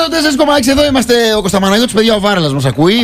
104,6 εδώ είμαστε. Ο Κωνσταμαναγιώτης, παιδιά, ο Βάρελας μας ακούει.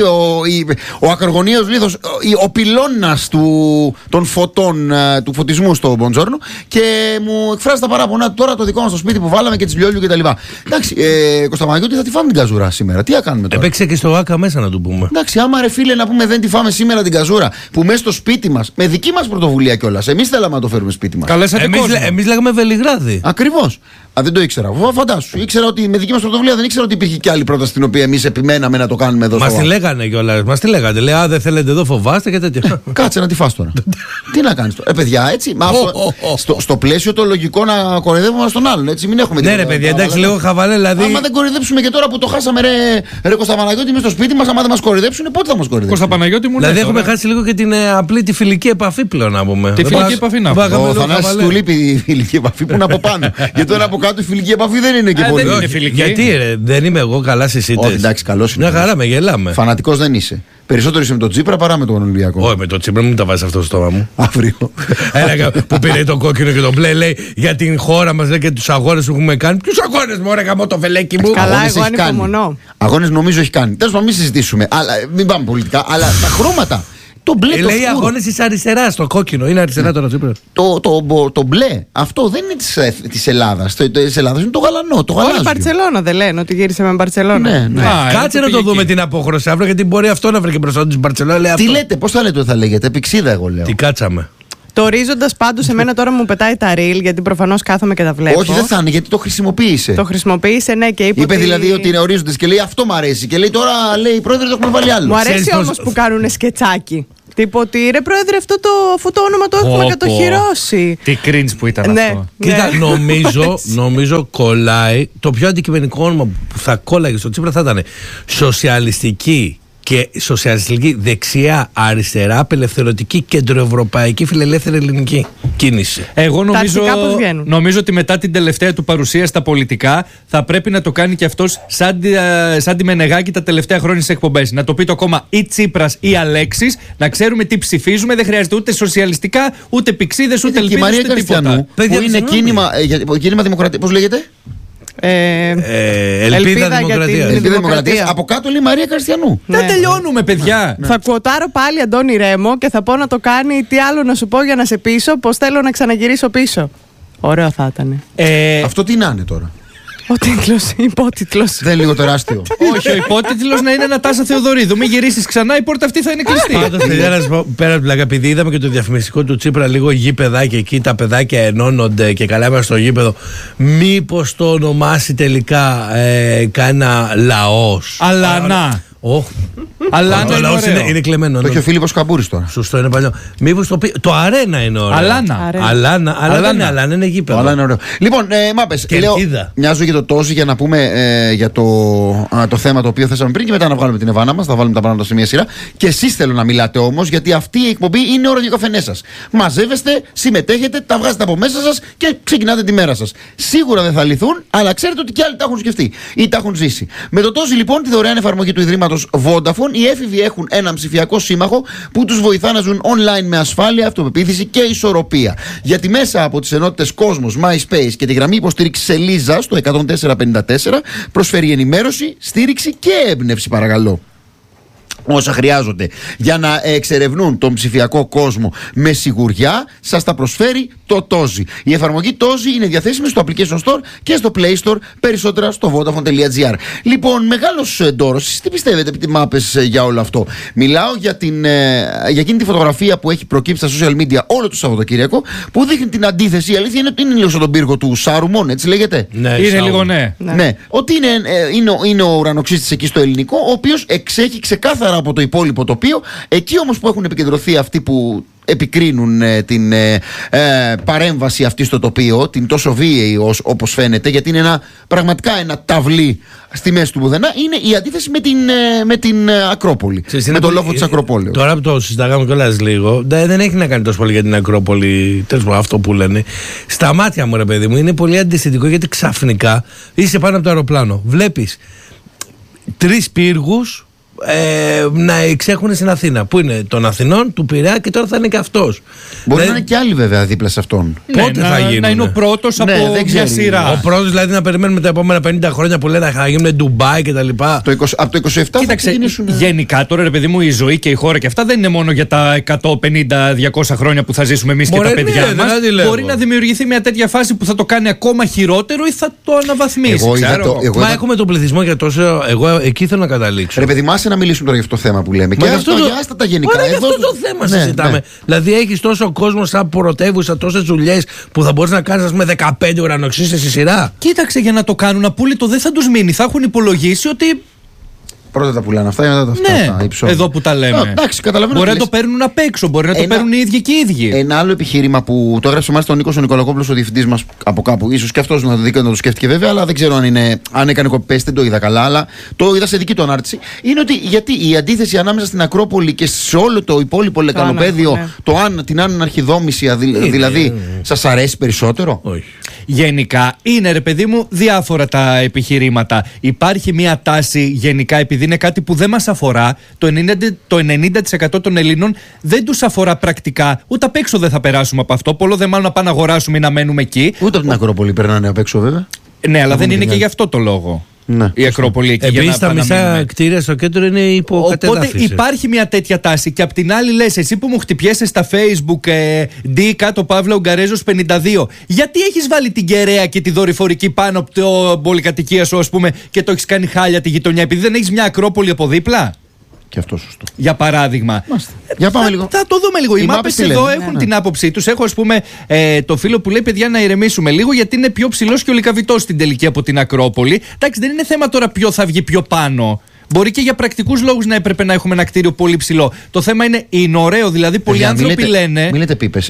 Ο ακρογωνίος λίθος, ο πυλώνας των φωτών, του φωτισμού στο Μποντζόρνο. Και μου εκφράζει τα παράπονα τώρα το δικό μας το σπίτι που βάλαμε και τις λιόλιου κτλ. Εντάξει, Κωνσταμαναγιώτη, θα τη φάμε την καζούρα σήμερα. Τι θα κάνουμε τώρα? Έπαιξε και στο ΆΚΑ μέσα να του πούμε. Εντάξει, άμα ρε φίλε να πούμε δεν τη φάμε σήμερα την καζούρα που μέσα στο σπίτι μας, με δική μας πρωτοβουλία κιόλας. Εμείς θέλαμε να το φέρουμε σπίτι μας. Εμείς λέγαμε Βελιγράδι. Ακριβώς. Δεν το ήξερα. Φαντάσου. Ήξερα ότι με δική μας πρωτοβουλία, δεν ήξερα ότι υπήρχε κι άλλη πρόταση την οποία εμείς επιμέναμε να το κάνουμε εδώ. Μας τη λέγανε κιόλας. Μας τη λέγανε. Λέει, δεν θέλετε εδώ, φοβάστε και τέτοια. Κάτσε να τη φας τώρα. Τι να κάνεις τώρα? Παιδιά, έτσι. Στο πλαίσιο το λογικό να κοροϊδεύουμε στον άλλον. Έτσι, μην έχουμε ναι, ρε παιδιά, εντάξει, λίγο χαβαλέ. Δηλαδή... Άμα δεν κοροϊδέψουμε και τώρα που το χάσαμε, ρε Κωνσταπαναγιώτη, μέσα στο σπίτι μας, άμα δεν μας κοροϊδέψουν, πότε θα μας κοροϊδέψουν? Κωνσταπαναγιώτη μου λέει. Δηλαδή έχουμε χάσει λίγο και την απλή τη φιλική επαφή πλέον να πούμε. Τη φιλική επαφή να πούμε. Ο Θανάσης του λείπει η φιλική επαφή που είναι από πάνω. Γιατί τώρα από κάτω η φιλική επαφή δεν είναι και πολύ. Γιατί δεν είμαι εγώ καλά στις ήττες? Όχι, εντάξει, καλός είναι. Μια χαρά, με γελάμε. Φανατικός δεν είσαι. Περισσότερο είσαι με τον Τσίπρα παρά με τον Ολυμπιακό. Όχι, με τον Τσίπρα μην τα βάζει αυτό στο στόμα μου. Αύριο. Που πήρε το κόκκινο και το μπλε, λέει για την χώρα μας και τους αγώνες που έχουμε κάνει. Ποιους αγώνες μου, ρε γαμώ το βελέκι μου? Καλά, εγώ ανυπομονώ. Αγώνες νομίζω έχει κάνει. Τέλος πάντων, μην συζητήσουμε. Μην πάμε πολιτικά. Αλλά τα χρώματα. Το μπλε, το λέει αγώνες της αριστεράς, το κόκκινο. Είναι αριστερά τώρα Τσίπρα. Το μπλε, αυτό δεν είναι της Ελλάδας. Της Ελλάδας είναι το γαλανό, το γαλάζιο. Όλη Μπαρτσελώνα δεν λένε ότι γύρισε με Μπαρτσελώνα. Ναι. Κάτσε να το δούμε την απόχρωση αύριο, γιατί μπορεί αυτό να βρει και μπροστά της Μπαρτσελώνα. Τι λέτε, πώς θα λέτε ότι θα λέγεται? Πηξίδα, εγώ λέω. Τι κάτσαμε. Το ορίζοντας πάντως εμένα τώρα μου πετάει τα ρίλ, γιατί προφανώς κάθομαι και τα βλέπω. Όχι, δεν θα είναι, γιατί το χρησιμοποίησε. Το χρησιμοποίησε, ναι, και είπε δηλαδή ότι είναι ορίζοντες και λέει αυτό μου αρέσει. Και λέει τώρα, λέει η πρόεδρε, το έχουμε βάλει άλλο. Μου αρέσει όμως που κάνουν σκετσάκι. Τύπο ότι ρε πρόεδρε, αυτό το όνομα το έχουμε κατοχυρώσει. Τι cringe που ήταν αυτό. Κοίτα, νομίζω κολλάει. Το πιο αντικειμενικό όνομα που θα κόλλαγε στο Τσίπρα θα ήταν σοσιαλιστική και σοσιαλιστική δεξιά, αριστερά, απελευθερωτική, κεντροευρωπαϊκή, φιλελεύθερη ελληνική κίνηση. Εγώ νομίζω ότι μετά την τελευταία του παρουσία στα πολιτικά θα πρέπει να το κάνει και αυτός σαν τη Μενεγάκη τα τελευταία χρόνια στις εκπομπές. Να το πει το κόμμα ή Τσίπρας ή Αλέξης, να ξέρουμε τι ψηφίζουμε. Δεν χρειάζεται ούτε σοσιαλιστικά, ούτε πηξίδες, ούτε ελπίδες, ούτε τίποτα. Που είναι κίνημα δημοκρατία. Πώς λέγεται? Ελπίδα Δημοκρατίας. Από κάτω λέει Μαρία Καριστιανού. Δεν τελειώνουμε, παιδιά. Θα κουοτάρω πάλι Αντώνη Ρέμο και θα πω να το κάνει. Τι άλλο να σου πω για να σε πείσω? Πως θέλω να ξαναγυρίσω πίσω. Ωραίο θα ήταν. Αυτό τι να είναι τώρα? Ο τίτλος, υπότιτλος. Δεν είναι λίγο τεράστιο? Όχι, ο υπότιτλος να είναι ένα Τάσα Θεοδωρίδου. Μην γυρίσεις ξανά, η πόρτα αυτή θα είναι κλειστή. Πάντως, παιδιά, να σας πω, πέρα από πλάκα, επειδή είδαμε και το διαφημιστικό του Τσίπρα, λίγο γήπεδάκι εκεί, τα παιδάκια ενώνονται και καλά είμαστε στο γήπεδο. Μήπως το ονομάσει τελικά κάνα λαός? Αλανά. Αλλά το λαός είναι κλεμμένο. Το έχει ο Φίλιππος Καμπούρης τώρα. Σωστό, είναι παλιό. Μήπως το αρένα είναι ωραίο? Αλάνα. Αλλά δεν είναι αλάνα, είναι γήπεδο. Αλλά είναι ωραίο. Λοιπόν, μάπες, μοιάζω για το τόση για να πούμε για το θέμα το οποίο θέσαμε πριν και μετά να βγάλουμε την Εβάνα μας. Θα βάλουμε τα πράγματα σε μια σειρά. Και εσείς θέλω να μιλάτε όμως, γιατί αυτή η εκπομπή είναι ο ραδιοκαφενές σας. Μαζεύεστε, συμμετέχετε, τα βγάζετε από μέσα σας και ξεκινάτε τη μέρα σας. Σίγουρα δεν θα λυθούν, αλλά ξέρετε ότι κι άλλοι τα έχουν σκεφτεί ή τα έχουν ζήσει. Με το τόση λοιπόν, τη δωρεάν εφαρμογή του Ιδρύματος Vodafone, οι έφηβοι έχουν έναν ψηφιακό σύμμαχο που τους βοηθά να ζουν online με ασφάλεια, αυτοπεποίθηση και ισορροπία. Γιατί μέσα από τις ενότητες Κόσμος, MySpace και τη γραμμή υποστήριξης Σελίζα στο 10454 προσφέρει ενημέρωση, στήριξη και έμπνευση, παρακαλώ. Όσα χρειάζονται για να εξερευνούν τον ψηφιακό κόσμο με σιγουριά, σας τα προσφέρει το Tozi. Η εφαρμογή Tozi είναι διαθέσιμη στο Application Store και στο Play Store, περισσότερα στο Vodafone.gr. Λοιπόν, μεγάλος ντόρος, εσείς τι πιστεύετε, τι μάπες για όλο αυτό? Μιλάω για εκείνη τη φωτογραφία που έχει προκύψει στα social media όλο το Σαββατοκύριακο, που δείχνει την αντίθεση. Η αλήθεια είναι ότι είναι λίγο στον πύργο του Σάρουμον, έτσι λέγεται. Ναι, είναι λίγο ναι. Ότι είναι ο ουρανοξύστης εκεί στο ελληνικό, ο οποίος εξέχει ξεκάθαρα από το υπόλοιπο τοπίο. Εκεί όμως που έχουν επικεντρωθεί αυτοί που επικρίνουν την παρέμβαση αυτή στο τοπίο, την τόσο βίαιη όπως φαίνεται, γιατί είναι πραγματικά ένα ταυλί στη μέση του πουδενά, είναι η αντίθεση με την Ακρόπολη. Με τον λόφο της Ακροπόλεως. Τώρα που το συζητάγαμε κιόλας λίγο, δεν έχει να κάνει τόσο πολύ για την Ακρόπολη, τέλος πάντων αυτό που λένε. Στα μάτια μου, ρε παιδί μου, είναι πολύ αντιστοιχικό, γιατί ξαφνικά είσαι πάνω από το αεροπλάνο, βλέπεις 3 πύργους να εξέχουν στην Αθήνα. Που είναι των Αθηνών, του Πειραιά και τώρα θα είναι και αυτός. Μπορεί να είναι και άλλοι βέβαια δίπλα σε αυτόν. Πότε θα γίνουν? Να είναι ο πρώτος από μια σειρά. Ο πρώτος δηλαδή να περιμένουμε τα επόμενα 50 χρόνια που λένε θα γίνουν Ντουμπάι κτλ. Από το 27 κοίταξε, γενικά τώρα ρε παιδί μου, η ζωή και η χώρα και αυτά δεν είναι μόνο για τα 150-200 χρόνια που θα ζήσουμε εμείς και τα παιδιά μας. Μπορεί να δημιουργηθεί μια τέτοια φάση που θα το κάνει ακόμα χειρότερο ή θα το αναβαθμίσει. Μα έχουμε τον πληθυσμό για τόσο. Εγώ εκεί θέλω να καταλήξω. Ρε παιδί, μάσε να μιλήσουμε τώρα για αυτό το θέμα που λέμε. Και αυτό τα γενικά. Μα αυτό το θέμα συζητάμε. Δηλαδή έχει τόσο κόσμο σαν πρωτεύουσα, τόσες δουλειές που θα μπορείς να κάνεις, ας πούμε, 15 ουρανοξύστες στη σειρά. Κοίταξε, για να το κάνουν απόλυτο δεν θα τους μείνει. Θα έχουν υπολογίσει ότι. Πρώτα τα πουλάνε αυτά, μετά τα αυτά. Εδώ που τα λέμε. Εντάξει, καταλαβαίνω. Μπορεί να το παίρνουν απ' έξω, μπορεί να το παίρνουν οι ίδιοι και οι ίδιοι. Ένα άλλο επιχείρημα που το έγραψε μάλιστα ο Νίκος ο Νικολακόπουλος, ο διευθυντής μας από κάπου. Ίσως και αυτός να το σκέφτηκε βέβαια, αλλά δεν ξέρω αν έκανε κοπές, δεν το είδα καλά. Αλλά το είδα σε δική του ανάρτηση. Είναι ότι γιατί η αντίθεση ανάμεσα στην Ακρόπολη και σε όλο το υπόλοιπο λεκανοπέδιο, την Άννα Αρχιδόμηση, δηλαδή, σας αρέσει περισσότερο? Όχι. Γενικά είναι, ρε παιδί μου, διάφορα τα επιχειρήματα. Υπάρχει μια τάση γενικά, επειδή είναι κάτι που δεν μας αφορά, το 90% των Ελλήνων δεν τους αφορά πρακτικά. Ούτε απ' έξω δεν θα περάσουμε από αυτό. Πολλό δε μάλλον να πάμε να αγοράσουμε ή να μένουμε εκεί. Ούτε από την Ακρόπολη περνάνε απ' έξω, βέβαια. Ναι, αλλά δεν είναι και γι' αυτό το λόγο. Ναι, η Ακρόπολη εκεί. Επίσης τα μισά κτίρια στο κέντρο είναι υποκατεδάφιση. Οπότε υπάρχει μια τέτοια τάση. Και απ' την άλλη λες, εσύ που μου χτυπιέσαι στα Facebook D κάτω Παύλα Ουγγαρέζος 52, γιατί έχεις βάλει την κεραία και τη δορυφορική πάνω από το πολυκατοικία σου, ας πούμε, και το έχεις κάνει χάλια τη γειτονιά, επειδή δεν έχεις μια Ακρόπολη από δίπλα? Και αυτό σωστό. Για παράδειγμα. Για πάμε λίγο. Θα το δούμε λίγο. Οι μάπες εδώ έχουν την άποψή τους. Έχω, ας πούμε, το φίλο που λέει: παιδιά, να ηρεμήσουμε λίγο, γιατί είναι πιο ψηλός και ο Λυκαβητός στην τελική από την Ακρόπολη. Εντάξει, δεν είναι θέμα τώρα ποιο θα βγει πιο πάνω. Μπορεί και για πρακτικούς λόγους να έπρεπε να έχουμε ένα κτίριο πολύ ψηλό. Το θέμα είναι ωραίο, δηλαδή πολλοί άνθρωποι λένε. Μην λέτε πίπες.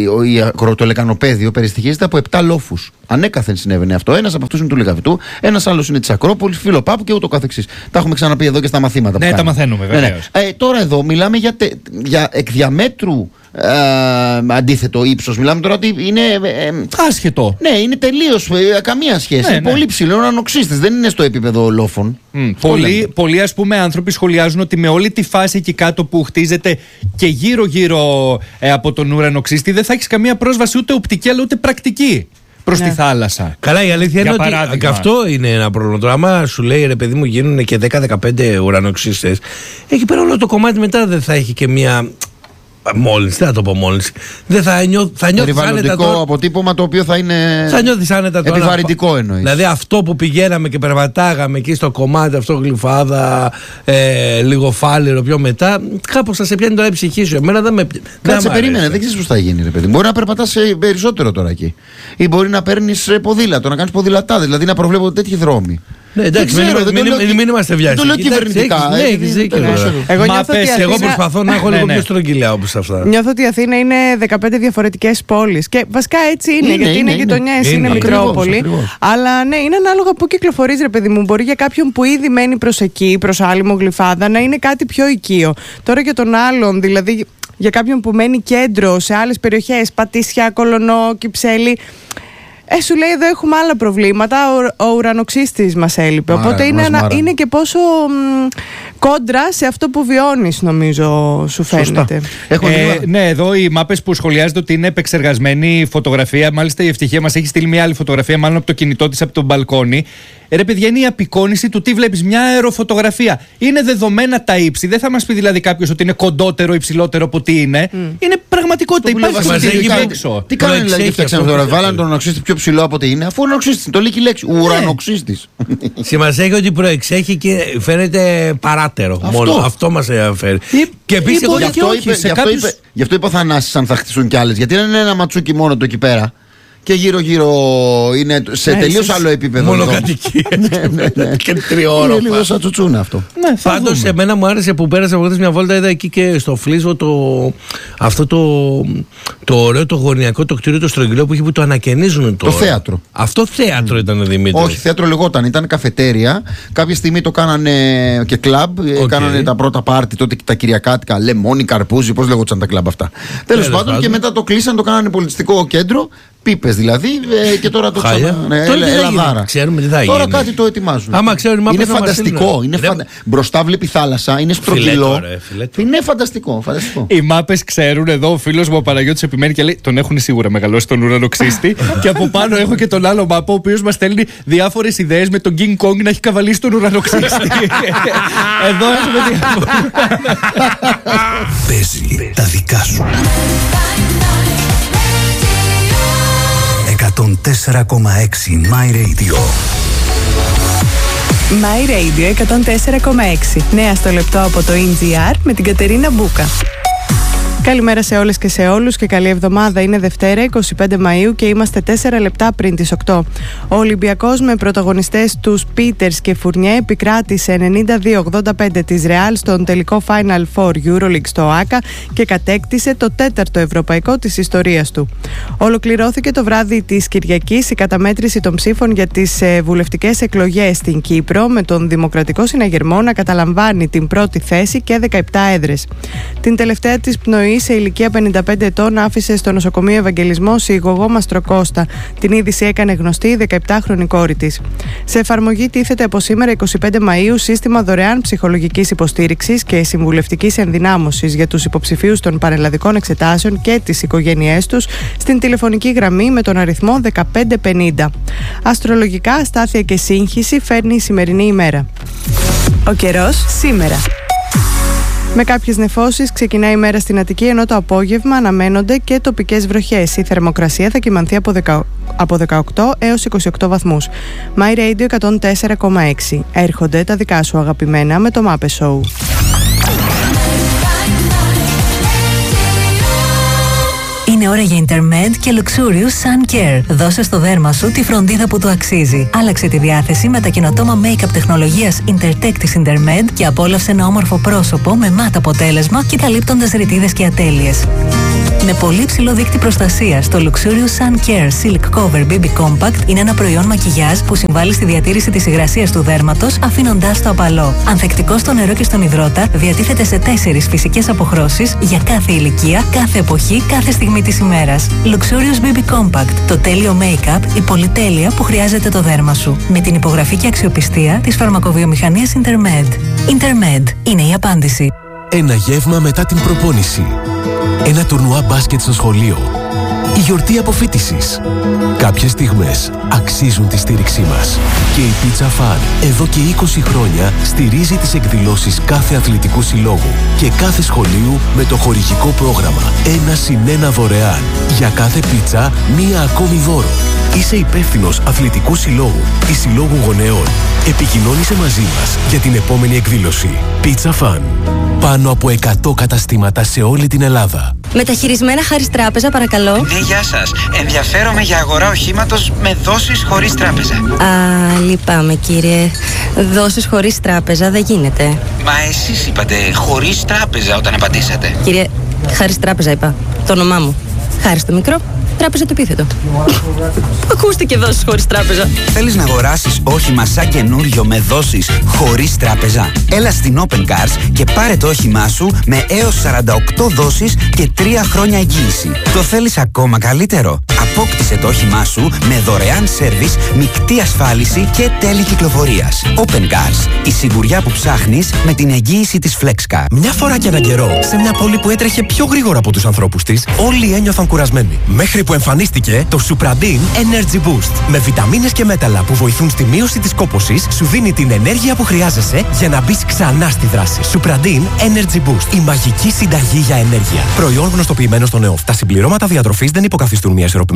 Το λεκανοπέδιο περιστοιχίζεται από 7 λόφους. Ανέκαθεν συνέβαινε αυτό. Ένας από αυτούς είναι του Λυκαβητού, ένας άλλος είναι της Ακρόπολης, Φιλοπάπου και ούτω καθεξής. Τα έχουμε ξαναπεί εδώ και στα μαθήματα. Ναι, τα μαθαίνουμε βεβαίως. Τώρα εδώ μιλάμε για εκ διαμέτρου αντίθετο ύψος. Μιλάμε τώρα ότι είναι. Άσχετο. Ναι, είναι τελείως καμία σχέση. Είναι πολύ ψηλό, είναι ανοξύστης, δεν είναι στο επίπεδο λόφων. Πολλοί, ας πούμε, άνθρωποι σχολιάζουν ότι με όλη τη φάση εκεί κάτω που χτίζεται και γύρω-γύρω από τον ουρανοξύστη δεν θα έχεις καμία πρόσβαση ούτε οπτική αλλά ούτε πρακτική προς τη θάλασσα. Καλά, η αλήθεια είναι ότι και αυτό είναι ένα πρόβλημα. Τώρα, άμα σου λέει ρε παιδί μου γίνουν και 10-15 ουρανοξύστες, εκεί πέρα όλο το κομμάτι μετά δεν θα έχει και μια. Μόλις, δεν θα το πω μόλις. Δεν θα νιώθεις άνετα τώρα. Αποτύπωμα το οποίο θα είναι. Θα νιώθεις άνετα τώρα. Επιβαρυντικό εννοείς. Δηλαδή αυτό που πηγαίναμε και περπατάγαμε εκεί στο κομμάτι, αυτό Γλυφάδα, λίγο Φάληρο πιο μετά, κάπως θα σε πιάνει τώρα η ψυχή σου. Εμένα δεν με. Κάτσε, περίμενε, δεν ξέρεις πώς θα γίνει, ρε παιδί. Μπορεί να περπατάς περισσότερο τώρα εκεί. Ή μπορεί να παίρνεις ποδήλατο, να κάνεις ποδηλατάδες, δηλαδή να προβλέπονται τέτοιοι δρόμοι. Ναι, εντάξει, μην είμαστε βιαστικοί. Το λέω κυβερνητικά. Εγώ προσπαθώ να έχω λίγο πιο στρογγυλιά όπως αυτά. Νιώθω ότι η Αθήνα είναι 15 διαφορετικές πόλεις. Και βασικά έτσι είναι, γιατί είναι γειτονιές, είναι μικρόπολη. Αλλά ναι, είναι ανάλογα που κυκλοφορείς, ρε παιδί μου. Μπορεί για κάποιον που ήδη μένει προς εκεί, προς Άλυμο, Γλυφάδα, να είναι κάτι πιο οικείο. Τώρα για τον άλλον, δηλαδή για κάποιον που μένει κέντρο σε άλλες περιοχές, Πατήσια, Κολωνό, Κυψέλη. Σου λέει εδώ έχουμε άλλα προβλήματα. Ο ουρανοξύστης μας έλειπε. Οπότε είναι και πόσο κόντρα σε αυτό που βιώνεις, νομίζω, σου φαίνεται. Ναι, εδώ οι μάπες που σχολιάζεται ότι είναι επεξεργασμένη φωτογραφία. Μάλιστα η Ευτυχία μας έχει στείλει μια άλλη φωτογραφία, μάλλον από το κινητό της, από τον μπαλκόνι. Ρε παιδιά, είναι η απεικόνιση του τι βλέπεις, μια αεροφωτογραφία. Είναι δεδομένα τα ύψη. Δεν θα μας πει δηλαδή κάποιος ότι είναι κοντότερο, υψηλότερο από τι είναι. Είναι πραγματικότητα. Υπάρχει έξω. Τι κάνουν δηλαδή και φτιάξαν τώρα. Βάλαν τον ουρανοξύστη πιο ψηλό από ό,τι είναι, αφού ουρανοξύστη. Το λέει και η λέξη. Ουρανοξύστη. Σημασία έχει ότι προεξέχει και φαίνεται παράτερο. Μόνο αυτό μας ενδιαφέρει. Και επίσης γι' αυτό είπα Θανάσης αν θα χτιστούν κι άλλες. Γιατί δεν είναι ένα ματσούκι μόνο το εκεί πέρα. Και γύρω-γύρω είναι σε τελείως άλλο επίπεδο. Μονοκατοικία. Και τριόροφα. Είναι λίγο σαν τσουτσούνα αυτό. Πάντως εμένα μου άρεσε που πέρασα από χθες μια βόλτα, είδα εκεί και στο Φλίσβο αυτό το ωραίο το γωνιακό το κτίριο το στρογγυλό που είχε, που το ανακαινίζουν τώρα. Το θέατρο. Αυτό θέατρο ήταν, Δημήτρη? Όχι, θέατρο λεγόταν, ήταν καφετέρια. Κάποια στιγμή το κάνανε και κλαμπ. Κάνανε τα πρώτα πάρτι τότε τα Κυριακάτικα, Λεμόνι, Καρπούζι, πώς λεγόταν τα κλαμπ αυτά. Τέλος πάντων, και μετά το κλείσαν, το κάνανε πολιτιστικό κέντρο. Πίπες δηλαδή, και τώρα το Ελαδάρα. Ξέρουμε τι θα γίνει. Τώρα κάτι το ετοιμάζουν. Άμα ξέρουν, είναι φανταστικό. Μπροστά βλέπει θάλασσα, είναι στρογγυλό. Είναι φανταστικό. Οι μάπες ξέρουν. Εδώ ο φίλος μου ο Παναγιώτης επιμένει και λέει: τον έχουν σίγουρα μεγαλώσει τον ουρανοξύστη. Και από πάνω έχω και τον άλλο μάπο, ο οποίος μας στέλνει διάφορες ιδέες με τον King Kong να έχει καβαλήσει τον ουρανοξύστη. Εδώ έχουμε διάφορα. Παίζει τα δικά σου. 104,6 My Radio. My Radio 104,6. Νέα στο λεπτό από το NGR με την Κατερίνα Μπούκα. Καλημέρα σε όλες και σε όλους και καλή εβδομάδα. Είναι Δευτέρα 25 Μαΐου και είμαστε 4 λεπτά πριν τις 8. Ο Ολυμπιακός με πρωταγωνιστές τους Πίτερς και Φουρνιέ επικράτησε 92-85 της Ρεάλ στον τελικό Final Four EuroLeague στο ΆΚΑ και κατέκτησε το 4ο ευρωπαϊκό της ιστορίας του. Ολοκληρώθηκε το βράδυ της Κυριακής η καταμέτρηση των ψήφων για τις βουλευτικές εκλογές στην Κύπρο, με τον Δημοκρατικό Συναγερμό να καταλαμβάνει την πρώτη θέση και 17 έδρες. Την τελευταία της πνοή σε ηλικία 55 ετών άφησε στο νοσοκομείο Ευαγγελισμός η Γογό Μαστροκώστα. Την είδηση έκανε γνωστή η 17χρονη κόρη της. Σε εφαρμογή τίθεται από σήμερα 25 Μαΐου σύστημα δωρεάν ψυχολογικής υποστήριξης και συμβουλευτικής ενδυνάμωσης για τους υποψηφίους των πανελλαδικών εξετάσεων και τις οικογένειές τους στην τηλεφωνική γραμμή με τον αριθμό 1550. Αστρολογικά, αστάθεια και σύγχυση φέρνει η σημερινή ημέρα. Ο καιρός σήμερα. Με κάποιες νεφώσεις ξεκινάει η μέρα στην Αττική, ενώ το απόγευμα αναμένονται και τοπικές βροχές. Η θερμοκρασία θα κυμανθεί από 18 έως 28 βαθμούς. My Radio 104,6. Έρχονται τα δικά σου αγαπημένα με το Μάπε Show. Είναι ώρα για Intermed και Luxurious Sun Care. Δώσε στο δέρμα σου τη φροντίδα που του αξίζει. Άλλαξε τη διάθεση με τα καινοτόμα make-up τεχνολογίας Intertech της Intermed και απόλαυσε ένα όμορφο πρόσωπο με μάτ αποτέλεσμα και καλύπτοντας ρητίδες και ατέλειες. Με πολύ ψηλό δείκτη προστασίας, το Luxurious Sun Care Silk Cover BB Compact είναι ένα προϊόν μακιγιάζ που συμβάλλει στη διατήρηση της υγρασίας του δέρματος, αφήνοντάς το απαλό. Ανθεκτικό στο νερό και στον υδρότα, διατίθεται σε 4 φυσικές αποχρώσεις για κάθε ηλικία, κάθε εποχή, κάθε στιγμή της ημέρας. Luxurious BB Compact, το τέλειο make-up, η πολυτέλεια που χρειάζεται το δέρμα σου. Με την υπογραφή και αξιοπιστία της φαρμακοβιομηχανίας Intermed. Intermed είναι η απάντηση. Ένα γεύμα μετά την προπόνηση. Ένα τουρνουά μπάσκετ στο σχολείο. Η γιορτή αποφοίτησης. Κάποιες στιγμές αξίζουν τη στήριξή μας. Και η Pizza Fan εδώ και 20 χρόνια στηρίζει τις εκδηλώσεις κάθε αθλητικού συλλόγου και κάθε σχολείου με το χορηγικό πρόγραμμα 1+1 δωρεάν. Για κάθε πίτσα, μία ακόμη δώρο. Είσαι υπεύθυνος αθλητικού συλλόγου ή συλλόγου γονέων. Επικοινώνησε μαζί μας για την επόμενη εκδήλωση. Pizza Fan. Πάνω από 100 καταστήματα σε όλη την Ελλάδα. Μεταχειρισμένα Χάρις Τράπεζα, παρακαλώ. Ναι, γεια σας. Ενδιαφέρομαι για αγορά οχήματος με δόσεις χωρίς τράπεζα. Α, λυπάμαι κύριε. Δόσεις χωρίς τράπεζα δεν γίνεται. Μα εσείς είπατε χωρίς τράπεζα όταν απαντήσατε. Κύριε, Χάρις Τράπεζα είπα. Το όνομά μου. Χάρις το μικρό, τράπεζα το επίθετο. Ακούστηκε δόσεις χωρίς τράπεζα. Θέλεις να αγοράσεις όχημα σαν καινούριο με δόσεις χωρίς τράπεζα? Έλα στην Open Cars και πάρε το όχημά σου με έως 48 δόσεις και 3 χρόνια εγγύηση. Το θέλεις ακόμα καλύτερο? Απόκτησε το όχημά σου με δωρεάν σέρβις, μεικτή ασφάλιση και τέλη κυκλοφορίας. Open Cars. Η σιγουριά που ψάχνεις με την εγγύηση της FlexCar. Μια φορά και έναν καιρό, σε μια πόλη που έτρεχε πιο γρήγορα από τους ανθρώπους της, όλοι ένιωθαν κουρασμένοι. Μέχρι που εμφανίστηκε το Supradin Energy Boost. Με βιταμίνες και μέταλλα που βοηθούν στη μείωση της κόπωσης, σου δίνει την ενέργεια που χρειάζεσαι για να μπεις ξανά στη δράση. Supradin Energy Boost. Η μαγική συνταγή για ενέργεια. Προϊόν γνωστοποιημένο στο νεοφ. Τα συμπληρώματα διατροφής δεν υποκαθιστούν μια ισορροπημένη